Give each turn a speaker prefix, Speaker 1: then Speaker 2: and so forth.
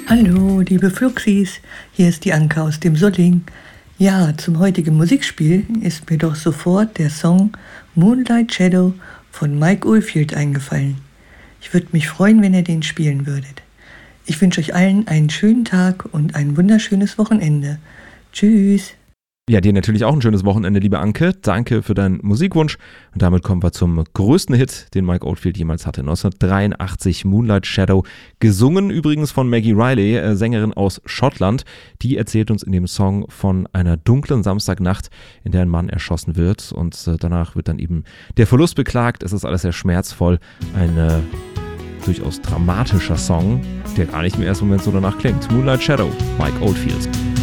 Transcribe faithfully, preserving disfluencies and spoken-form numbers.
Speaker 1: Hallo, liebe Fluxis, hier ist die Anke aus dem Solling. Ja, zum heutigen Musikspiel ist mir doch sofort der Song Moonlight Shadow von Mike Oldfield eingefallen. Ich würde mich freuen, wenn ihr den spielen würdet. Ich wünsche euch allen einen schönen Tag und ein wunderschönes Wochenende. Tschüss.
Speaker 2: Ja, dir natürlich auch ein schönes Wochenende, liebe Anke. Danke für deinen Musikwunsch. Und damit kommen wir zum größten Hit, den Mike Oldfield jemals hatte. neunzehnhundertdreiundachtzig, Moonlight Shadow. Gesungen übrigens von Maggie Riley, äh, Sängerin aus Schottland. Die erzählt uns in dem Song von einer dunklen Samstagnacht, in der ein Mann erschossen wird. Und äh, danach wird dann eben der Verlust beklagt. Es ist alles sehr schmerzvoll. Ein äh, durchaus dramatischer Song, der gar nicht im ersten Moment so danach klingt. Moonlight Shadow, Mike Oldfield.